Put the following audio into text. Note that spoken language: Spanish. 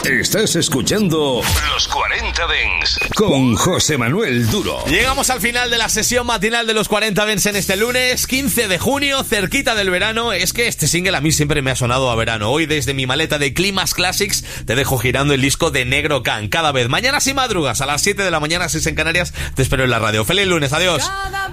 Estás escuchando Los 40 Dents con José Manuel Duro. Llegamos al final de la sesión matinal de Los 40 Dents en este lunes 15 de junio, cerquita del verano. Es que este single a mí siempre me ha sonado a verano. Hoy desde mi maleta de Climax Classics te dejo girando el disco de Negro Can cada vez. Mañana si madrugas a las 7 de la mañana, 6 en Canarias, te espero en la radio. Feliz lunes, adiós.